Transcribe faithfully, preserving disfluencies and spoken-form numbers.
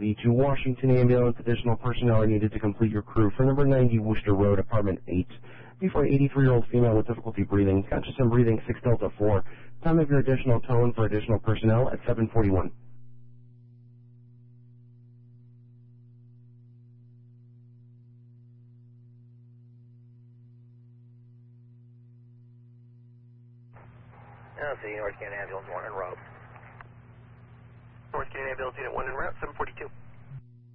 City to Washington Ambulance. Additional personnel are needed to complete your crew for number ninety Worcester Road, apartment eight. Before eighty-three-year-old female with difficulty breathing, conscious and breathing, six Delta four. Time of your additional tone for additional personnel at seven forty-one. I'll see North Canadian Ambulance one en route. North Canadian Ambulance Unit one en route, seven forty-two.